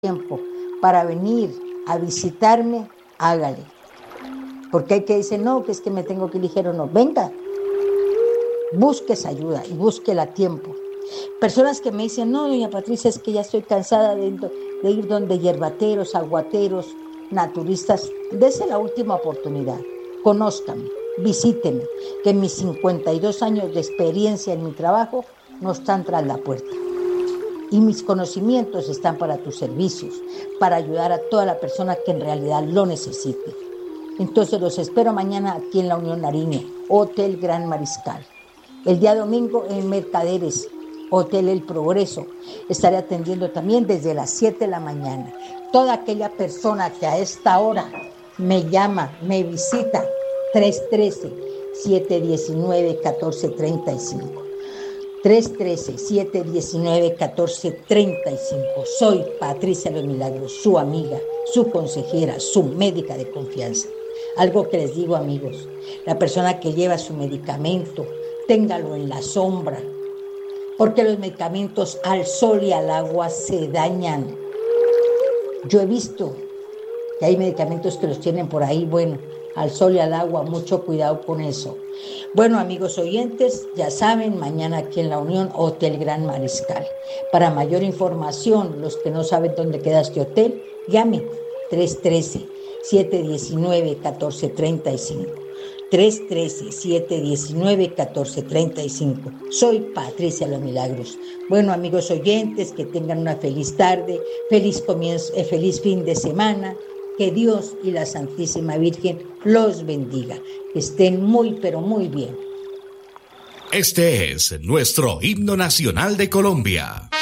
tiempo para venir a visitarme, hágale. Porque hay que decir, no, que es que me tengo que ir ligero, no. Venga, busque esa ayuda y búsquela a tiempo. Personas que me dicen, no, doña Patricia, es que ya estoy cansada de ir donde hierbateros, aguateros, naturistas. Dese la última oportunidad. Conózcame, visíteme, que mis 52 años de experiencia en mi trabajo no están tras la puerta. Y mis conocimientos están para tus servicios, para ayudar a toda la persona que en realidad lo necesite. Entonces los espero mañana aquí en la Unión Nariño, Hotel Gran Mariscal. El día domingo en Mercaderes, Hotel El Progreso. Estaré atendiendo también desde las 7 de la mañana. Toda aquella persona que a esta hora me llama, me visita, 313-719-1435. 313-719-1435. Soy Patricia Los Milagros, su amiga, su consejera, su médica de confianza. Algo que les digo, amigos, la persona que lleva su medicamento, téngalo en la sombra, porque los medicamentos al sol y al agua se dañan. Yo he visto que hay medicamentos que los tienen por ahí, bueno, al sol y al agua, mucho cuidado con eso. Bueno, amigos oyentes, ya saben, mañana aquí en la Unión, Hotel Gran Mariscal. Para mayor información, los que no saben dónde queda este hotel, llame 313-719-1435. 313-719-1435. Soy Patricia Los Milagros. Bueno, amigos oyentes, que tengan una feliz tarde, feliz comienzo, feliz fin de semana. Que Dios y la Santísima Virgen los bendiga. Que estén muy, pero muy bien. Este es nuestro himno nacional de Colombia.